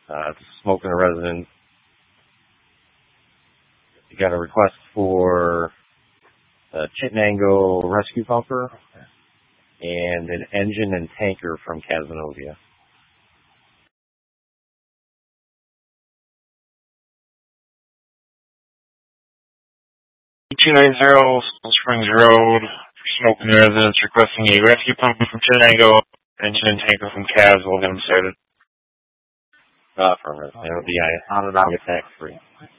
Smoke in a residence. You got a request for a Chittenango rescue pumper and an engine and tanker from Cazenovia. 290 Skull Springs Road, Smoke in the residence, requesting a rescue pumper from Chittenango, engine and tanker from Caz. Will get them started. Affirmative. It'll be on and tax free.